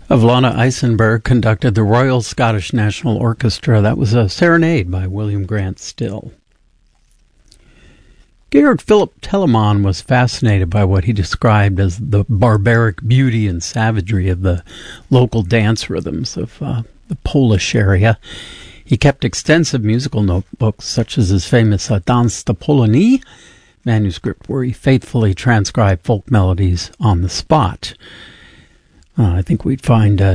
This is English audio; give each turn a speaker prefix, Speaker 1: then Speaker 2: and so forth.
Speaker 1: Vlana Eisenberg conducted the Royal Scottish National Orchestra. That was a serenade by William Grant Still. Georg Philipp Telemann was fascinated by what he described as the barbaric beauty and savagery of the local dance rhythms of the Polish area. He kept extensive musical notebooks, such as his famous Danse de Polonie manuscript, where he faithfully transcribed folk melodies on the spot. I think we'd find